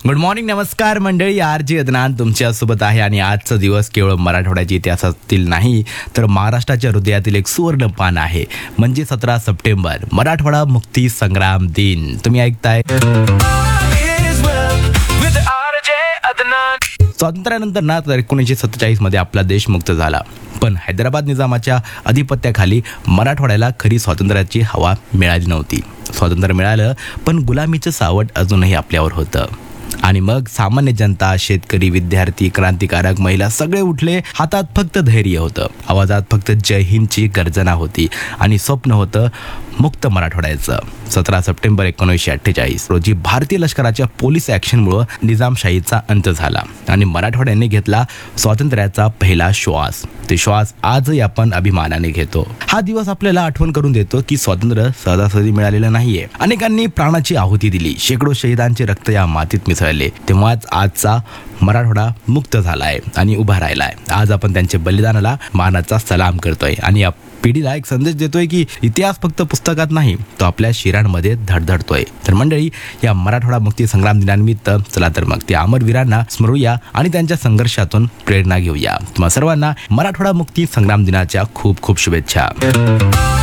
Good morning, नमस्कार मंडळी. RJ. Adnan तुमच्यासोबत आहे आणि आजचा दिवस केवळ मराठवाड्याच्या इतिहासातील नाही तर महाराष्ट्राच्या हृदयातील एक सुवर्ण पान आहे. म्हणजे 17 सप्टेंबर, मराठवाडा मुक्ती संग्राम दिन. तुम्ही ऐकताय स्वातंत्र्यानंतर ना तर 1947 मध्ये आपला देश मुक्त झाला. पण हैदराबाद निजामाच्या अधिपत्याखाली मराठवाड्याला खरी स्वातंत्र्याची हवा मिळाली नव्हती. स्वातंत्र्य मिळालं पण गुलामीचं सावट अजूनही आपल्यावर होतं. आणि मग सामान्य जनता, शेतकरी, विद्यार्थी, क्रांतिकारक, महिला सगळे उठले. हातात फक्त धैर्य होतं, आवाजात फक्त जय हिंदची गर्जना होती आणि स्वप्न होतं मुक्त मराठवाड्याचं. 17 सप्टेंबर 1948 रोजी भारतीय लष्कराच्या पोलीस ॲक्शनमुळं निजामशाहीचा अंत झाला आणि मराठवाड्याने घेतला स्वातंत्र्याचा पहिला श्वास. ते श्वास आजही आपण अभिमानाने घेतो. हा दिवस आपल्याला आठवण करून देतो की स्वातंत्र्य सहजासहजी मिळालेलं नाहीये. अनेकांनी प्राणाची आहुती दिली, शेकडो शहीदांचे रक्त या मातीत मिसळले. तेव्हाच आजचा मराठवाडा मुक्त झालाय आणि उभा राहिलाय. आज आपण त्यांच्या बलिदानाला मानाचा सलाम करतोय आणि या पिढीला एक संदेश देतोय की इतिहास फक्त पुस्तकात नाही, तो आपल्या शिरांमध्ये धडधडतोय. तर मंडळी, या मराठवाडा मुक्ती संग्राम दिनानिमित्त चला तर मग त्या अमरवीरांना स्मरूया आणि त्यांच्या संघर्षातून प्रेरणा घेऊया. तुम्हा सर्वांना मराठवाडा मुक्ती संग्राम दिनाच्या खूप खूप शुभेच्छा.